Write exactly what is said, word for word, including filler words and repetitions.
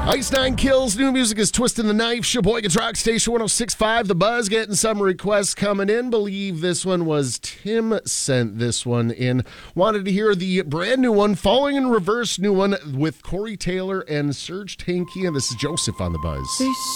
Ice Nine Kills. New music is Twisting the Knife. Sheboygan's Rock Station one oh six point five. The Buzz getting some requests coming in. Believe this one was Tim sent this one in. Wanted to hear the brand new one, Falling in Reverse, new one with Corey Taylor and Serge Tankian. This is Joseph on The Buzz.